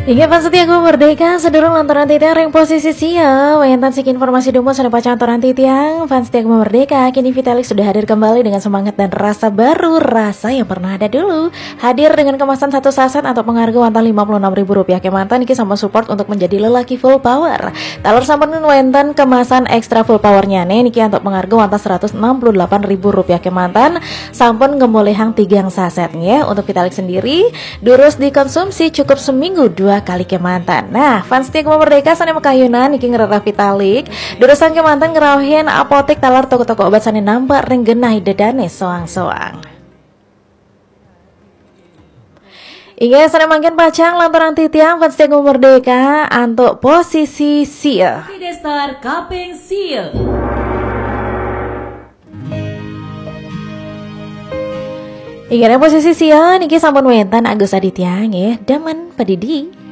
Ingat pas setia gue merdeka, sedurung lantaran titiang ring posisi sia. Wayantan sik informasi dumo sana pacantoran titiang. Fans setia gue merdeka, kini Vitalik sudah hadir kembali dengan semangat dan rasa baru. Rasa yang pernah ada dulu. Hadir dengan kemasan satu saset atau pengharga wantan Rp56.000 kemantan. Niki sama support untuk menjadi lelaki full power. Talur sampeun wayantan kemasan ekstra full powernya nih. Niki untuk pengharga wantan Rp168.000 kemantan. Sampun gemolehang 3 sasetnya. Untuk Vitalik sendiri, durus dikonsumsi cukup seminggu 2 kali kemantan. Nah, fans setia gue merdeka sana makayunan iki ngerarah Vitalik. Durusan kemantan ngerawahin apotek talar toko-toko obat sana nampak ring genah dedane soang-soang. Iya, sana mangkin pacang lantaran titiang fans setia gue merdeka untuk posisi sia. Destar Kapeng Sil. Iya, posisi sia niki sampun wentan Agus Aditya nggih, daman padidi.